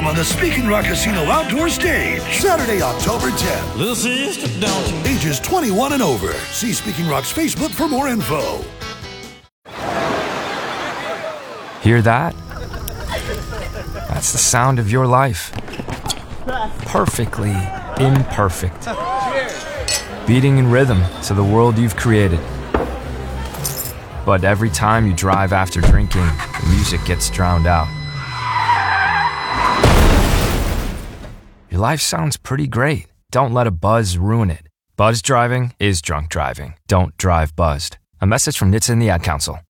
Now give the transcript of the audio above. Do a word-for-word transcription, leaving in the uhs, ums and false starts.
on the Speaking Rock Casino outdoor stage, Saturday, October tenth. Little sister, don't you? Ages twenty-one and over. See Speaking Rock's Facebook for more info. Hear that? That's the sound of your life. Perfectly imperfect. Beating in rhythm to the world you've created. But every time you drive after drinking, the music gets drowned out. Your life sounds pretty great. Don't let a buzz ruin it. Buzz driving is drunk driving. Don't drive buzzed. A message from N H T S A and the Ad Council.